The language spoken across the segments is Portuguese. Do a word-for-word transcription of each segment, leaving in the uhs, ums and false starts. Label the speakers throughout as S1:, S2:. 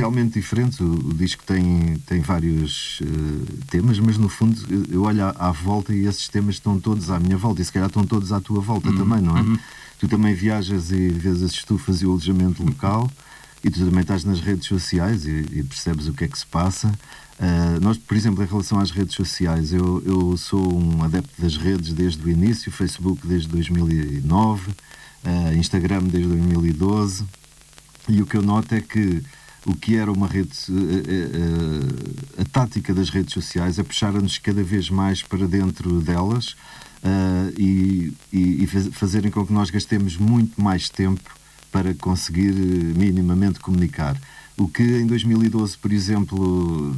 S1: realmente diferentes. O, o disco tem, tem vários uh, temas, mas no fundo eu, eu olho à, à volta e esses temas estão todos à minha volta, e se calhar estão todos à tua volta, uhum, também, não é? Uhum. Tu também viajas e vês as estufas e o alojamento local, e tu também estás nas redes sociais e, e percebes o que é que se passa. Uh, nós, por exemplo, em relação às redes sociais, eu, eu sou um adepto das redes desde o início, Facebook desde dois mil e nove, uh, Instagram desde dois mil e doze, e o que eu noto é que o que era uma rede, uh, uh, a tática das redes sociais é puxar-nos cada vez mais para dentro delas, uh, e, e, e fazerem com que nós gastemos muito mais tempo para conseguir minimamente comunicar. O que em dois mil e doze, por exemplo,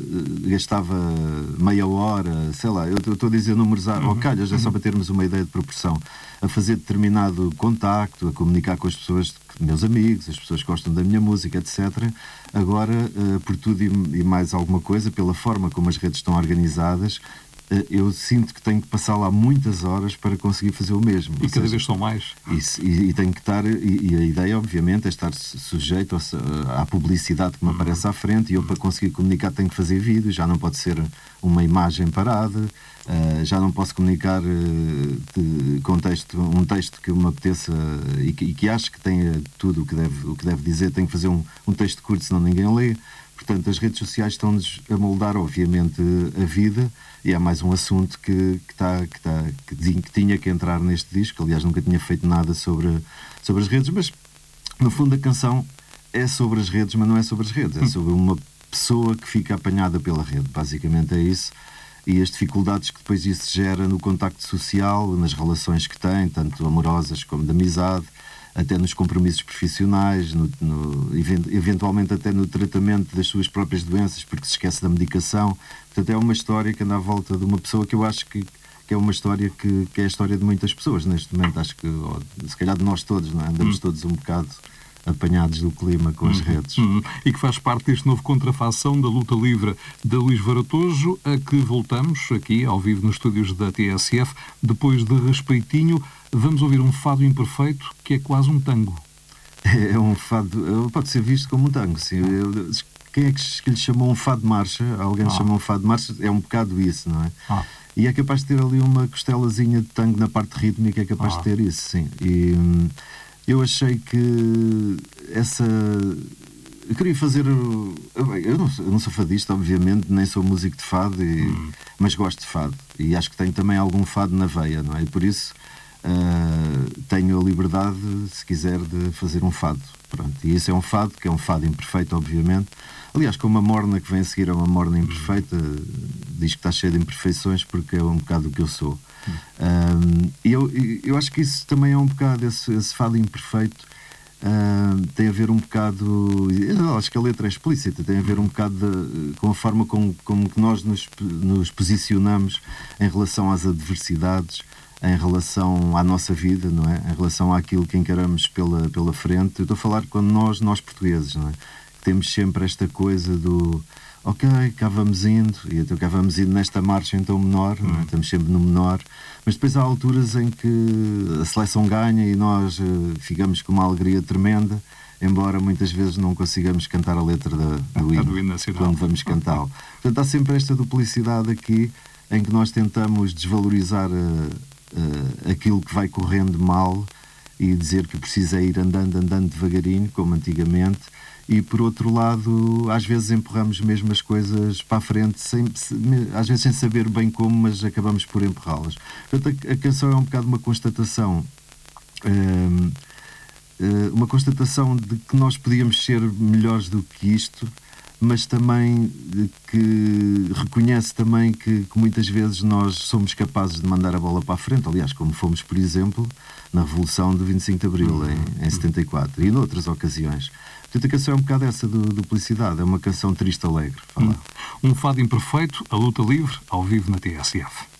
S1: gastava meia hora, sei lá, eu estou a dizer números ao uhum. calhas, é só para termos uma ideia de proporção, a fazer determinado contacto, a comunicar com as pessoas, meus amigos, as pessoas que gostam da minha música, etcétera. Agora, por tudo e mais alguma coisa, pela forma como as redes estão organizadas, eu sinto que tenho que passar lá muitas horas para conseguir fazer o mesmo.
S2: E cada seja, vez são mais.
S1: Isso, e, e tenho que estar, e, e a ideia, obviamente, é estar sujeito à publicidade que me uhum. aparece à frente, e eu, para conseguir comunicar, tenho que fazer vídeo, já não pode ser uma imagem parada, uh, já não posso comunicar uh, de, com texto, um texto que me apeteça e que, e que acho que tenha tudo o que deve, o que deve dizer. Tenho que fazer um, um texto curto, senão ninguém lê. Portanto, as redes sociais estão-nos a moldar, obviamente, a vida, e é mais um assunto que, que, tá, que, tá, que, que tinha que entrar neste disco. Aliás, nunca tinha feito nada sobre, sobre as redes, mas, no fundo, a canção é sobre as redes, mas não é sobre as redes, é sobre uma pessoa que fica apanhada pela rede. Basicamente é isso. E as dificuldades que depois isso gera no contacto social, nas relações que tem, tanto amorosas como de amizade, até nos compromissos profissionais, no, no, eventualmente até no tratamento das suas próprias doenças, porque se esquece da medicação. Portanto, é uma história que anda à volta de uma pessoa que eu acho que, que é uma história que, que é a história de muitas pessoas neste momento. Acho que, ou, se calhar de nós todos, não é? Andamos hum. todos um bocado apanhados do clima com as redes.
S2: Hum, hum. E que faz parte deste novo contrafação da luta livre de Luís Varatojo, a que voltamos aqui, ao vivo, nos estúdios da T S F, depois de Respeitinho. Vamos ouvir um fado imperfeito, que é quase um tango.
S1: É um fado, pode ser visto como um tango, sim. Eu, quem é que lhe chamou um fado de marcha? Alguém lhe ah. chamou um fado de marcha? É um bocado isso, não é? Ah. E é capaz de ter ali uma costelazinha de tango na parte rítmica, é capaz ah. de ter isso, sim. E hum, eu achei que essa... Eu queria fazer... Eu não, eu não sou fadista, obviamente, nem sou músico de fado, e, hum. mas gosto de fado. E acho que tenho também algum fado na veia, não é? E por isso... Uh, tenho a liberdade, se quiser, de fazer um fado. Pronto. E isso é um fado, que é um fado imperfeito, obviamente. Aliás, como a morna que vem a seguir é uma morna imperfeita, diz que está cheia de imperfeições, porque é um bocado o que eu sou. Uh, e eu, eu acho que isso também é um bocado, esse, esse fado imperfeito uh, tem a ver um bocado, eu acho que a letra é explícita, tem a ver um bocado de, com a forma como, como que nós nos, nos posicionamos em relação às adversidades, em relação à nossa vida, não é? Em relação àquilo que encaramos pela, pela frente. Eu estou a falar quando nós, nós portugueses, não é? Temos sempre esta coisa do ok, cá vamos indo, e então cá vamos indo nesta marcha em tom menor, não é? Estamos sempre no menor, mas depois há alturas em que a seleção ganha e nós uh, ficamos com uma alegria tremenda, embora muitas vezes não consigamos cantar a letra da, do, hino, do hino nacional quando vamos cantá-lo. Portanto, há sempre esta duplicidade aqui, em que nós tentamos desvalorizar a Uh, aquilo que vai correndo mal e dizer que precisa ir andando, andando devagarinho, como antigamente, e por outro lado, às vezes empurramos mesmo as coisas para a frente, sem, às vezes sem saber bem como, mas acabamos por empurrá-las. Portanto, a, a canção é um bocado uma constatação, uh, uh, uma constatação de que nós podíamos ser melhores do que isto, mas também que reconhece também que, que muitas vezes nós somos capazes de mandar a bola para a frente, aliás, como fomos, por exemplo, na Revolução de vinte e cinco de Abril, em, em setenta e quatro, e noutras ocasiões. Portanto, a canção é um bocado essa do, duplicidade, é uma canção triste alegre.
S2: Um, um fado imperfeito, a luta livre, ao vivo na T S F.